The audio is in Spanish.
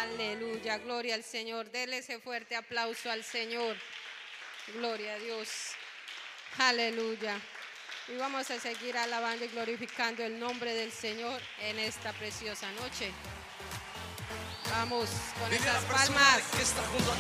Aleluya, gloria al Señor. Dele ese fuerte aplauso al Señor. Gloria a Dios. Aleluya. Y vamos a seguir alabando y glorificando el nombre del Señor en esta preciosa noche. Vamos con Dile a esas la persona palmas. que está junto a